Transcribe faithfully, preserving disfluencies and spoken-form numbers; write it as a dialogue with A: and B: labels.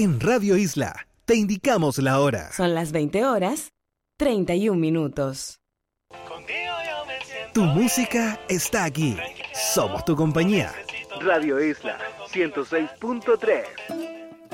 A: En Radio Isla te indicamos la hora.
B: Son las veinte horas, treinta y un minutos.
A: Tu música está aquí. Somos tu compañía. Radio Isla ciento seis punto tres.